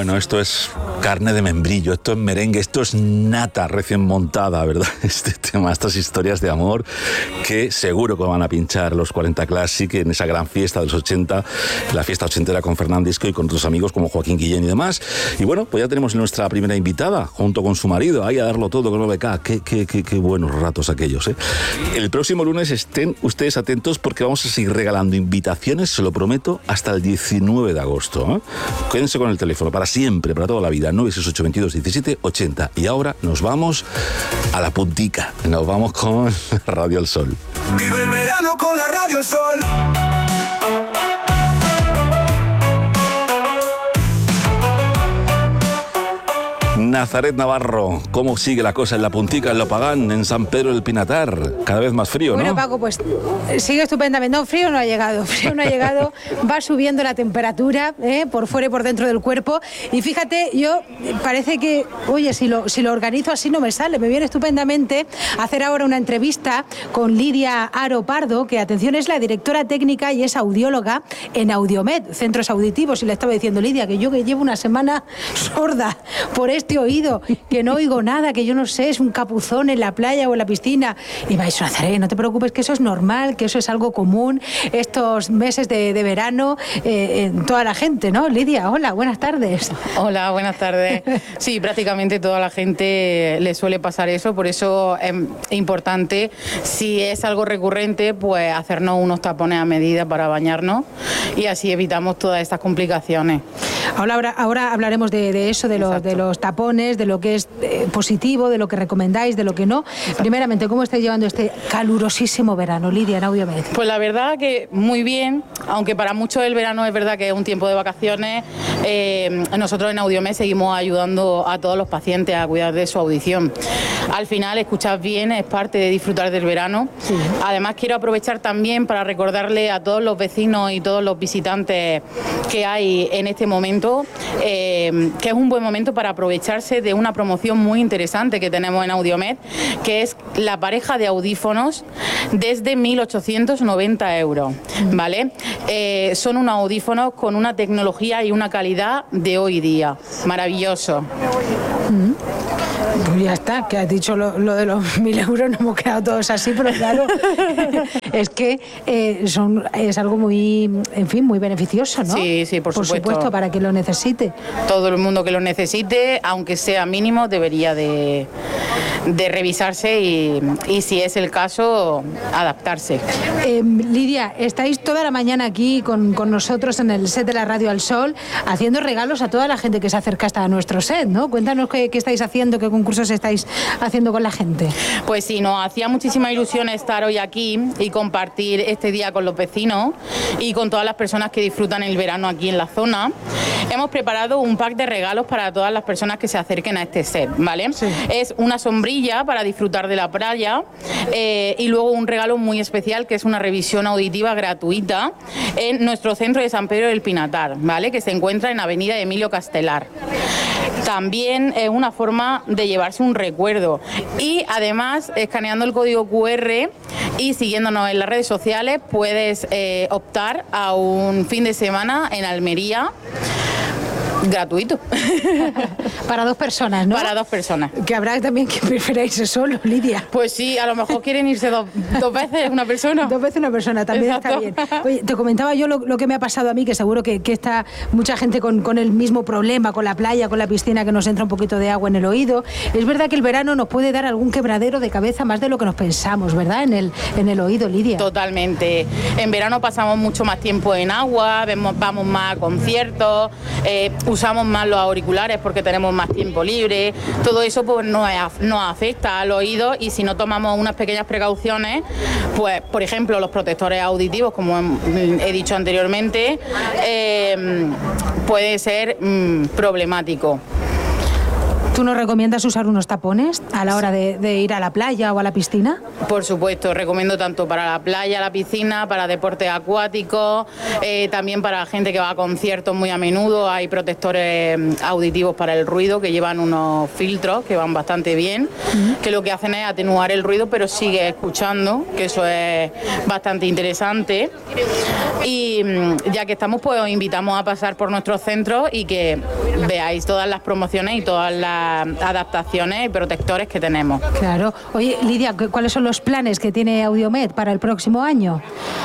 Bueno, esto es carne de membrillo, esto es merengue, esto es nata recién montada, ¿verdad? Este tema, estas historias de amor que seguro que van a pinchar los 40 Classic en esa gran fiesta de los 80, la fiesta ochentera con Fernán Disco y con otros amigos como Joaquín Guillén y demás. Y bueno, pues ya tenemos nuestra primera invitada, junto con su marido, ahí a darlo todo con OBK. Qué buenos ratos aquellos, ¿eh? El próximo lunes estén ustedes atentos porque vamos a seguir regalando invitaciones, se lo prometo, hasta el 19 de agosto, ¿eh? Quédense con el teléfono para siempre, para toda la vida, 968 22 17 80. Y ahora nos vamos a la puntica, nos vamos con Radio El Sol. Vive el verano con la Radio El Sol. Nazaret Navarro, ¿cómo sigue la cosa en la puntica, en Lopagán, en San Pedro del Pinatar? Cada vez más frío, ¿no? Bueno, Paco, pues sigue estupendamente. No, frío no ha llegado, va subiendo la temperatura, por fuera y por dentro del cuerpo. Y fíjate, yo parece que, oye, si lo organizo así no me sale, me viene estupendamente hacer ahora una entrevista con Lidia Aro Pardo, que, atención, es la directora técnica y es audióloga en Audiomed, Centros Auditivos. Y le estaba diciendo, Lidia, que yo que llevo una semana sorda por este oído, que no oigo nada, que yo no sé, es un capuzón en la playa o en la piscina. Y me ha dicho, Nazaret, no te preocupes, que eso es normal, que eso es algo común estos meses de verano en toda la gente, ¿no? Lidia, hola, buenas tardes. Hola, buenas tardes. Sí, prácticamente toda la gente le suele pasar eso, por eso es importante, si es algo recurrente, pues hacernos unos tapones a medida para bañarnos y así evitamos todas estas complicaciones. Ahora hablaremos de eso, de los tapones, de lo que es positivo, de lo que recomendáis, de lo que no. Exacto. Primeramente, ¿cómo estáis llevando este calurosísimo verano, Lidia, en Audiomed? Pues la verdad que muy bien, aunque para muchos el verano es verdad que es un tiempo de vacaciones, nosotros en Audiomed seguimos ayudando a todos los pacientes a cuidar de su audición. Al final, escuchar bien es parte de disfrutar del verano. Sí. Además, quiero aprovechar también para recordarle a todos los vecinos y todos los visitantes que hay en este momento, que es un buen momento para aprovecharse de una promoción muy interesante que tenemos en Audiomed, que es la pareja de audífonos desde 1.890 euros, ¿vale? Son unos audífonos con una tecnología y una calidad de hoy día. Maravilloso. Pues ya está, que has dicho lo de los 1.000 euros, no hemos quedado todos así, pero claro, es que es algo muy, en fin, muy beneficioso, ¿no? Sí, por supuesto. Por supuesto, para quien lo necesite. Todo el mundo que lo necesite, aunque sea mínimo, debería de revisarse y si es el caso, adaptarse. Lidia, estáis toda la mañana aquí con nosotros en el set de la Radio El Sol, haciendo regalos a toda la gente que se acerca hasta nuestro set, ¿no? Cuéntanos qué estáis haciendo, qué concursos estáis haciendo con la gente. Pues sí, nos hacía muchísima ilusión estar hoy aquí y compartir este día con los vecinos y con todas las personas que disfrutan el verano aquí en la zona. Hemos preparado un pack de regalos para todas las personas que se acerquen a este set, ¿vale? Sí. Es una sombrilla para disfrutar de la playa y luego un regalo muy especial que es una revisión auditiva gratuita en nuestro centro de San Pedro del Pinatar, ¿vale? Que se encuentra en Avenida Emilio Castelar. También es una forma de llevarse un recuerdo y además escaneando el código QR y siguiéndonos en las redes sociales puedes optar a un fin de semana en Almería gratuito. Para 2 personas, ¿no? Para 2 personas. Que habrá también que preferáis solo, Lidia. Pues sí, a lo mejor quieren irse dos veces una persona. 2 veces una persona, también. Exacto. Está bien. Oye, te comentaba yo lo que me ha pasado a mí, que seguro que está mucha gente con el mismo problema, con la playa, con la piscina, que nos entra un poquito de agua en el oído. Es verdad que el verano nos puede dar algún quebradero de cabeza más de lo que nos pensamos, ¿verdad? En el oído, Lidia. Totalmente. En verano pasamos mucho más tiempo en agua, vamos más a conciertos, usamos más los auriculares porque tenemos más tiempo libre, todo eso pues nos afecta al oído y si no tomamos unas pequeñas precauciones, pues por ejemplo los protectores auditivos, como he dicho anteriormente, puede ser problemático. ¿Tú nos recomiendas usar unos tapones a la hora de ir a la playa o a la piscina? Por supuesto, recomiendo tanto para la playa, la piscina, para deportes acuáticos, también para la gente que va a conciertos muy a menudo. Hay protectores auditivos para el ruido que llevan unos filtros que van bastante bien, que lo que hacen es atenuar el ruido, pero sigue escuchando, que eso es bastante interesante. Y ya que estamos, pues os invitamos a pasar por nuestros centros y que veáis todas las promociones y todas las adaptaciones y protectores que tenemos. Claro. Oye, Lidia, ¿cuáles son los planes que tiene Audiomed para el próximo año?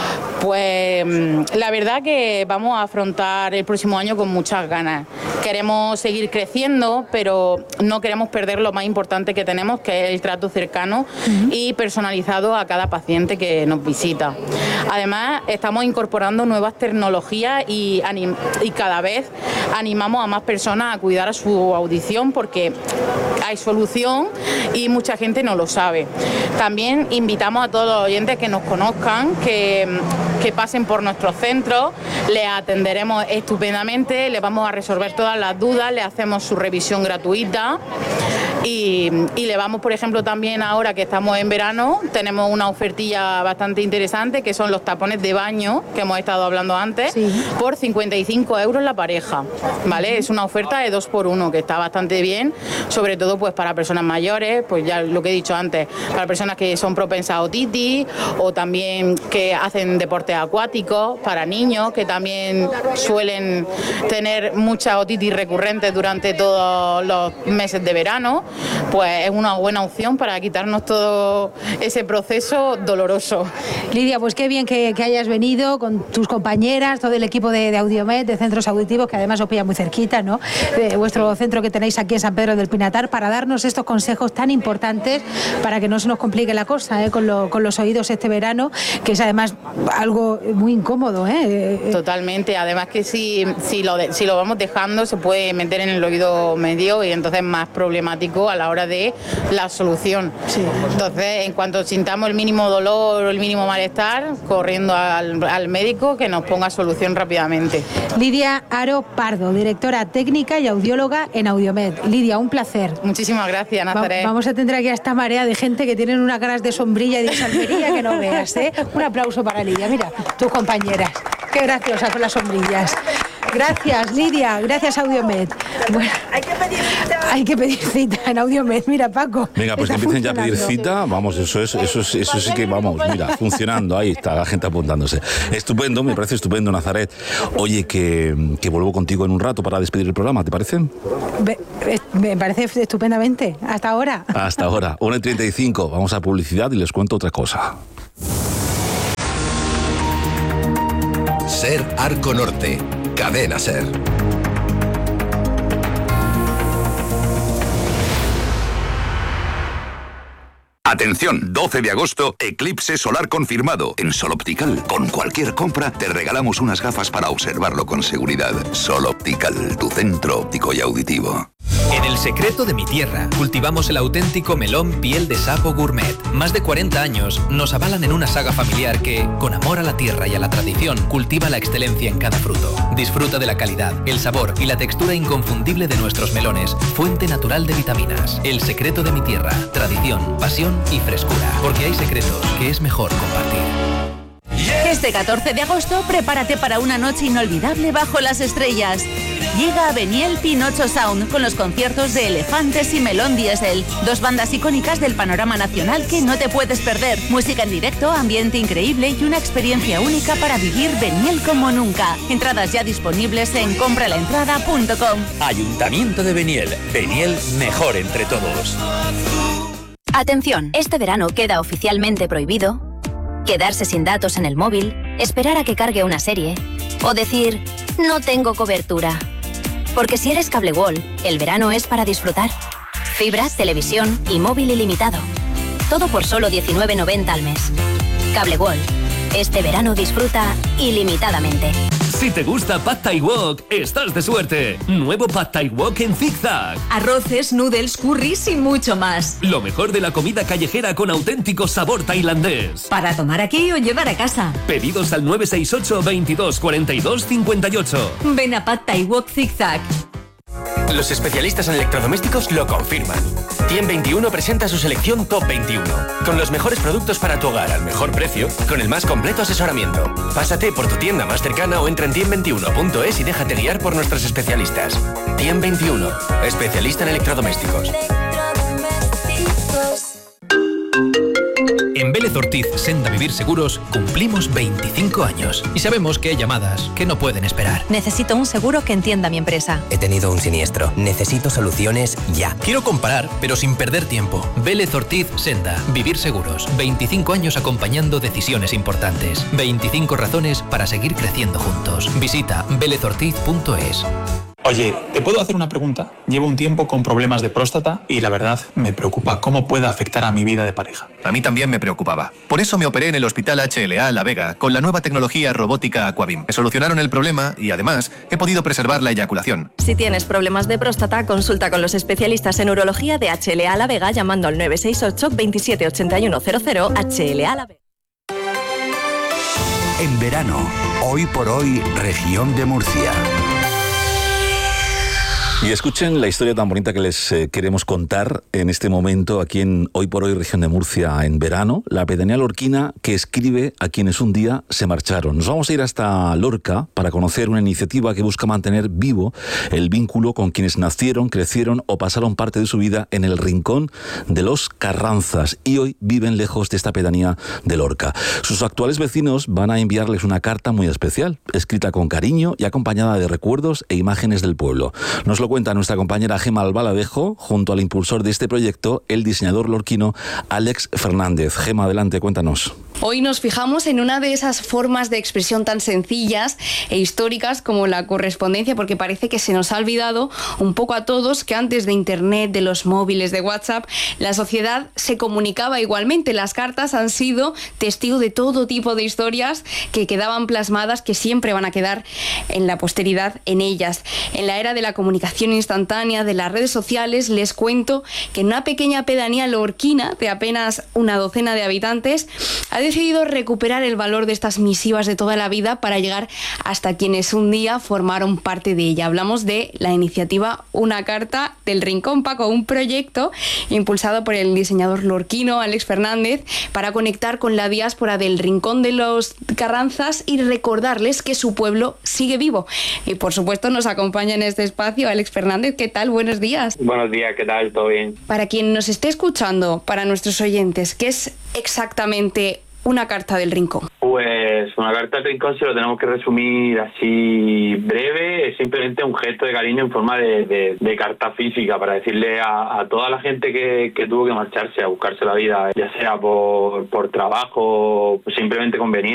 Pues la verdad que vamos a afrontar el próximo año con muchas ganas. Queremos seguir creciendo, pero no queremos perder lo más importante que tenemos, que es el trato cercano y personalizado a cada paciente que nos visita. Además, estamos incorporando nuevas tecnologías y cada vez animamos a más personas a cuidar a su audición, porque hay solución y mucha gente no lo sabe. También invitamos a todos los oyentes que nos conozcan, que pasen por nuestros centros, les atenderemos estupendamente, les vamos a resolver todas las dudas, le hacemos su revisión gratuita y le vamos, por ejemplo, también ahora que estamos en verano, tenemos una ofertilla bastante interesante que son los tapones de baño, que hemos estado hablando antes, por 55 euros la pareja, ¿vale? Es una oferta de 2x1 que está bastante bien, sobre todo pues para personas mayores, pues ya lo que he dicho antes, para personas que son propensas a otitis o también que hacen deportes acuáticos, para niños que también suelen tener mucha otitis recurrente durante todos los meses de verano, pues es una buena opción para quitarnos todo ese proceso doloroso. Lidia, pues qué bien que hayas venido con tus compañeras, todo el equipo de Audiomed, de Centros Auditivos, que además os pilla muy cerquita, ¿no? De vuestro centro que tenéis aquí en San Pedro del Pinatar, para darnos estos consejos tan importantes para que no se nos complique la cosa, con los oídos este verano, que es además algo muy incómodo, Totalmente, además que si lo vamos dejando se puede meter en el oído medio y entonces más problemático a la hora de la solución. Sí. Entonces, en cuanto sintamos el mínimo dolor o el mínimo malestar, corriendo al médico que nos ponga solución rápidamente. Lidia Aro Pardo, directora técnica y audióloga en Audiomed. Lidia, un placer. Muchísimas gracias, Nazaret. Vamos a tener aquí a esta marea de gente que tienen unas ganas de sombrilla y de salmería que no veas, ¿eh? Un aplauso para Lidia. Mira, tus compañeras. Qué graciosas con las sombrillas. Gracias, Lidia. Gracias, Audiomed. Bueno, hay que pedir cita en Audiomed. Mira, Paco. Venga, pues que empiecen ya a pedir cita. Vamos, eso sí que vamos, mira, funcionando. Ahí está la gente apuntándose. Estupendo, me parece estupendo, Nazaret. Oye, que vuelvo contigo en un rato para despedir el programa, ¿te parece? Me parece estupendamente. Hasta ahora. Hasta ahora. 1:35. Vamos a publicidad y les cuento otra cosa. Ser Arco Norte. Cadena Ser. Atención, 12 de agosto, eclipse solar confirmado. En Sol Optical, con cualquier compra, te regalamos unas gafas para observarlo con seguridad. Sol Optical, tu centro óptico y auditivo. En El Secreto de mi Tierra, cultivamos el auténtico melón piel de sapo gourmet. Más de 40 años nos avalan en una saga familiar que, con amor a la tierra y a la tradición, cultiva la excelencia en cada fruto. Disfruta de la calidad, el sabor y la textura inconfundible de nuestros melones, fuente natural de vitaminas. El Secreto de mi Tierra, tradición, pasión y frescura. Porque hay secretos que es mejor compartir. Este 14 de agosto, prepárate para una noche inolvidable bajo las estrellas. Llega a Beniel Pinocho Sound con los conciertos de Elefantes y Melón Diesel, dos bandas icónicas del panorama nacional que no te puedes perder. Música en directo, ambiente increíble y una experiencia única para vivir Beniel como nunca. Entradas ya disponibles en compralaentrada.com. Ayuntamiento de Beniel. Beniel, mejor entre todos. Atención, este verano queda oficialmente prohibido quedarse sin datos en el móvil, esperar a que cargue una serie o decir, no tengo cobertura. Porque si eres Cable World, el verano es para disfrutar. Fibra, televisión y móvil ilimitado. Todo por solo 19,90 al mes. Cable World. Este verano disfruta ilimitadamente. Si te gusta Pad Thai Wok, estás de suerte. Nuevo Pad Thai Wok en zigzag. Arroces, noodles, curries y mucho más. Lo mejor de la comida callejera con auténtico sabor tailandés. Para tomar aquí o llevar a casa. Pedidos al 968 22 42 58. Ven a Pad Thai Wok zigzag. Los especialistas en electrodomésticos lo confirman. Tiem21 presenta su selección Top 21, con los mejores productos para tu hogar al mejor precio, con el más completo asesoramiento. Pásate por tu tienda más cercana o entra en tiem21.es y déjate guiar por nuestros especialistas. Tiem21, especialista en electrodomésticos. En Vélez Ortiz Senda Vivir Seguros cumplimos 25 años y sabemos que hay llamadas que no pueden esperar. Necesito un seguro que entienda mi empresa. He tenido un siniestro. Necesito soluciones ya. Quiero comparar, pero sin perder tiempo. Vélez Ortiz Senda Vivir Seguros. 25 años acompañando decisiones importantes. 25 razones para seguir creciendo juntos. Visita velezortiz.es. Oye, ¿te puedo hacer una pregunta? Llevo un tiempo con problemas de próstata y la verdad me preocupa cómo puede afectar a mi vida de pareja. A mí también me preocupaba. Por eso me operé en el Hospital HLA La Vega con la nueva tecnología robótica Aquabim. Me solucionaron el problema y además he podido preservar la eyaculación. Si tienes problemas de próstata, consulta con los especialistas en urología de HLA La Vega llamando al 968 27 81 00 HLA La Vega. En verano, hoy por hoy, región de Murcia. Y escuchen la historia tan bonita que les queremos contar en este momento aquí en Hoy por Hoy, región de Murcia, en verano. La pedanía lorquina que escribe a quienes un día se marcharon. Nos vamos a ir hasta Lorca para conocer una iniciativa que busca mantener vivo el vínculo con quienes nacieron, crecieron o pasaron parte de su vida en el rincón de los Carranzas y hoy viven lejos de esta pedanía de Lorca. Sus actuales vecinos van a enviarles una carta muy especial, escrita con cariño y acompañada de recuerdos e imágenes del pueblo. Nos lo cuenta nuestra compañera Gema Albaladejo, junto al impulsor de este proyecto, el diseñador lorquino Alex Fernández. Gema, adelante, cuéntanos. Hoy nos fijamos en una de esas formas de expresión tan sencillas e históricas como la correspondencia, porque parece que se nos ha olvidado un poco a todos que antes de Internet, de los móviles, de WhatsApp, la sociedad se comunicaba igualmente. Las cartas han sido testigo de todo tipo de historias que quedaban plasmadas, que siempre van a quedar en la posteridad en ellas. En la era de la comunicación instantánea, de las redes sociales, les cuento que en una pequeña pedanía lorquina de apenas una docena de habitantes ha decidido recuperar el valor de estas misivas de toda la vida para llegar hasta quienes un día formaron parte de ella. Hablamos de la iniciativa Una Carta del Rincón, Paco, un proyecto impulsado por el diseñador lorquino Alex Fernández para conectar con la diáspora del Rincón de los Carranzas y recordarles que su pueblo sigue vivo. Y por supuesto nos acompaña en este espacio Alex Fernández. ¿Qué tal? Buenos días. Buenos días, ¿qué tal? ¿Todo bien? Para quien nos esté escuchando, para nuestros oyentes, ¿qué es exactamente Una Carta del Rincón? Pues Una Carta del Rincón, si lo tenemos que resumir así breve, es simplemente un gesto de cariño en forma de carta física para decirle a toda la gente que tuvo que marcharse a buscarse la vida, ya sea por trabajo o simplemente conveniencia,